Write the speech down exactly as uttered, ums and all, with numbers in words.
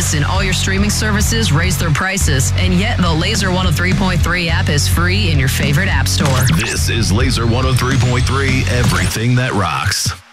Listen, all your streaming services raise their prices, and yet the Laser one oh three point three app is free in your favorite app store. This is Laser one oh three point three, everything that rocks.